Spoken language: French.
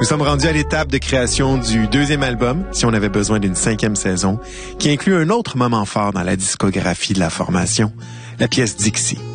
Nous sommes rendus à l'étape de création du deuxième album, si on avait besoin d'une 5e saison, qui inclut un autre moment fort dans la discographie de la formation, la pièce Dixie.